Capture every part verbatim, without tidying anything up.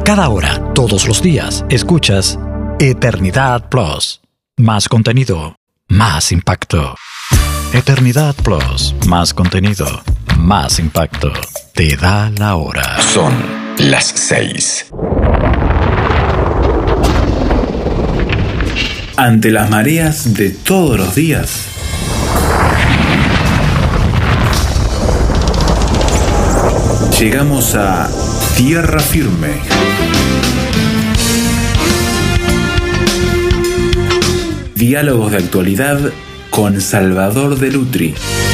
Cada hora, todos los días, escuchas Eternidad Plus. Más contenido, más impacto. Eternidad Plus, más contenido, más impacto. Te da la hora. Son las seis. Ante las mareas de todos los días, llegamos a tierra firme. Diálogos de actualidad con Salvador de Lutri.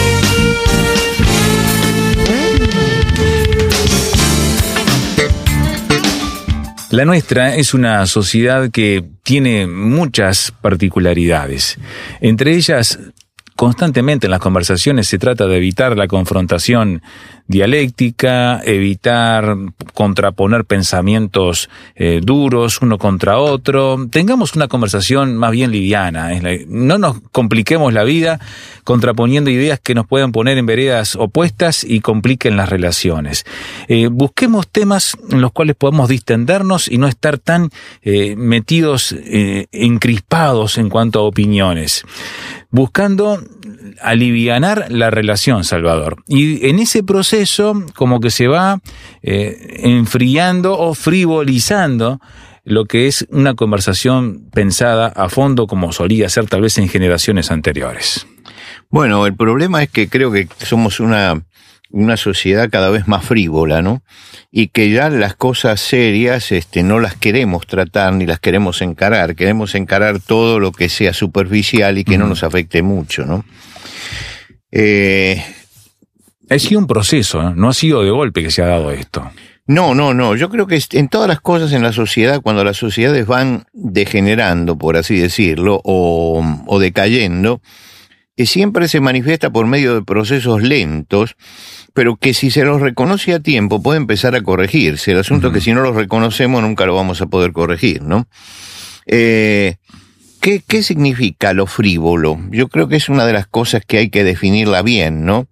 La nuestra es una sociedad que tiene muchas particularidades. Entre ellas, constantemente en las conversaciones se trata de evitar la confrontación dialéctica, evitar contraponer pensamientos eh, duros uno contra otro. Tengamos una conversación más bien liviana. No nos compliquemos la vida contraponiendo ideas que nos puedan poner en veredas opuestas y compliquen las relaciones. Eh, busquemos temas en los cuales podamos distendernos y no estar tan eh, metidos, eh, encrispados en cuanto a opiniones, buscando alivianar la relación, Salvador. Y en ese proceso como que se va eh, enfriando o frivolizando lo que es una conversación pensada a fondo como solía ser tal vez en generaciones anteriores. Bueno, el problema es que creo que somos una, una sociedad cada vez más frívola, ¿no? Y que ya las cosas serias este, no las queremos tratar ni las queremos encarar. Queremos encarar todo lo que sea superficial y que uh-huh. no nos afecte mucho, ¿no? Eh, ha sido un proceso, ¿no? No ha sido de golpe que se ha dado esto. No, no, no. Yo creo que en todas las cosas en la sociedad, cuando las sociedades van degenerando, por así decirlo, o, o decayendo, eh, siempre se manifiesta por medio de procesos lentos, pero que si se los reconoce a tiempo puede empezar a corregirse. El asunto uh-huh. es que si no los reconocemos nunca lo vamos a poder corregir, ¿no? Eh... ¿Qué, ¿Qué significa lo frívolo? Yo creo que es una de las cosas que hay que definirla bien, ¿no?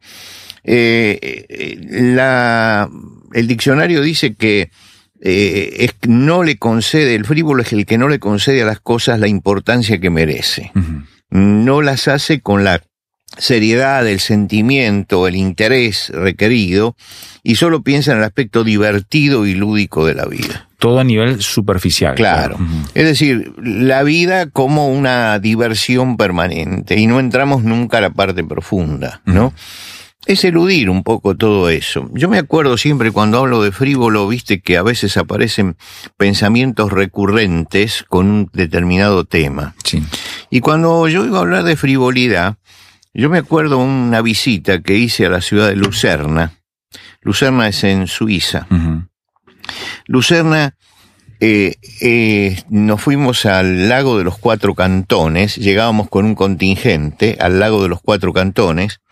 Eh, la, el diccionario dice que eh, es, no le concede, el frívolo es el que no le concede a las cosas la importancia que merece. Uh-huh. No las hace con la seriedad, el sentimiento, el interés requerido, y solo piensa en el aspecto divertido y lúdico de la vida. Todo a nivel superficial. Claro. claro. Uh-huh. Es decir, la vida como una diversión permanente, y no entramos nunca a la parte profunda, ¿no? Uh-huh. Es eludir un poco todo eso. Yo me acuerdo siempre cuando hablo de frívolo, viste que a veces aparecen pensamientos recurrentes con un determinado tema. Sí. Y cuando yo iba a hablar de frivolidad, yo me acuerdo una visita que hice a la ciudad de Lucerna. Lucerna es en Suiza. Uh-huh. Lucerna, eh, eh, nos fuimos al lago de los Cuatro Cantones, llegábamos con un contingente al lago de los Cuatro Cantones,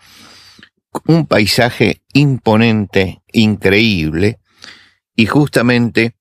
un paisaje imponente, increíble, y justamente